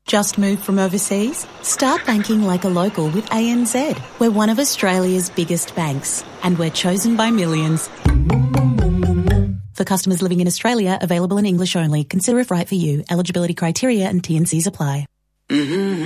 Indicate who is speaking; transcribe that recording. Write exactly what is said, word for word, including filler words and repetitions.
Speaker 1: Just moved from overseas? Start banking like a local with A N Z. We're one of Australia's biggest banks, and we're chosen by millions. For customers living in Australia, available in English only. Consider if right for you. Eligibility criteria and T and Cs apply.
Speaker 2: Mm-hmm.